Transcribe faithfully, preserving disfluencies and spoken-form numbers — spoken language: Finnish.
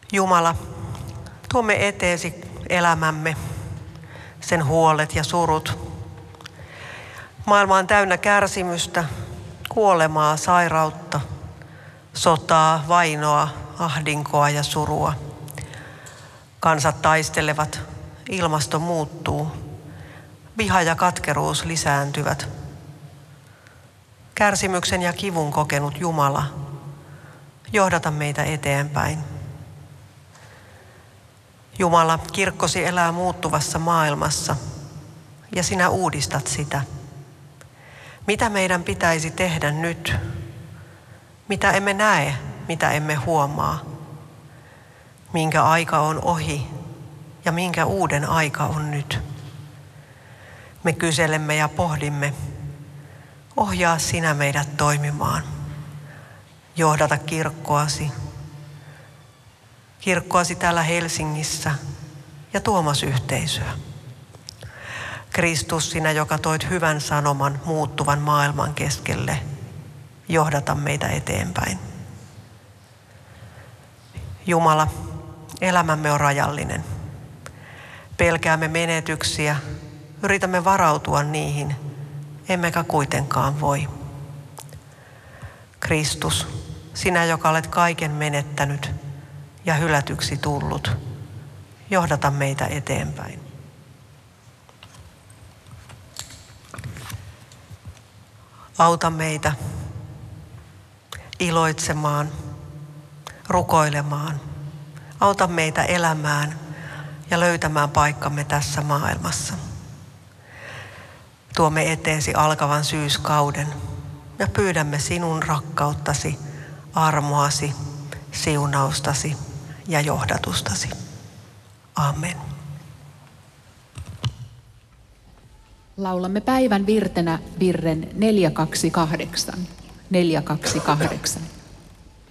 Jumala, tuomme eteesi elämämme, sen huolet ja surut. Maailma on täynnä kärsimystä, kuolemaa, sairautta, sotaa, vainoa, ahdinkoa ja surua. Kansat taistelevat, ilmasto muuttuu, viha ja katkeruus lisääntyvät. Kärsimyksen ja kivun kokenut Jumala, johdata meitä eteenpäin. Jumala, kirkkosi elää muuttuvassa maailmassa ja sinä uudistat sitä. Mitä meidän pitäisi tehdä nyt? Mitä emme näe, mitä emme huomaa? Minkä aika on ohi ja minkä uuden aika on nyt? Me kyselemme ja pohdimme. Ohjaa sinä meidät toimimaan. Johdata kirkkoasi. Kirkkoasi täällä Helsingissä ja Tuomas-yhteisöä. Kristus, sinä, joka toit hyvän sanoman muuttuvan maailman keskelle, johdata meitä eteenpäin. Jumala, elämämme on rajallinen. Pelkäämme menetyksiä, yritämme varautua niihin, emmekä kuitenkaan voi. Kristus, sinä, joka olet kaiken menettänyt ja hylätyksi tullut, johdata meitä eteenpäin. Auta meitä iloitsemaan, rukoilemaan. Auta meitä elämään ja löytämään paikkamme tässä maailmassa. Tuomme eteesi alkavan syyskauden ja pyydämme sinun rakkauttasi, armoasi, siunaustasi ja johdatustasi. Amen. Laulamme päivän virtenä virren neljä kaksi kahdeksan. neljä kaksi kahdeksan.